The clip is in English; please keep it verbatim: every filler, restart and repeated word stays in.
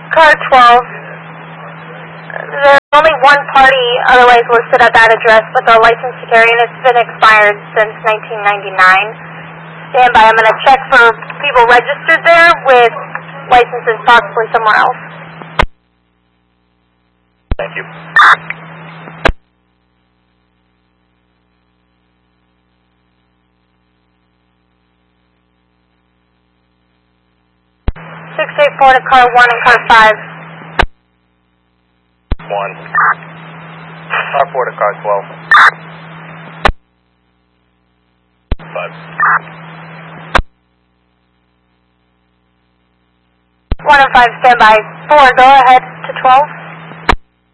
Car twelve. There's only one party otherwise listed at that address, but the license to carry, and it's been expired since nineteen ninety-nine. Stand by. I'm going to check for people registered there with licenses possibly somewhere else. Thank you. six eight four to car one and car five. one. Car four to car twelve. five. one and five, stand by. four, go ahead to twelve.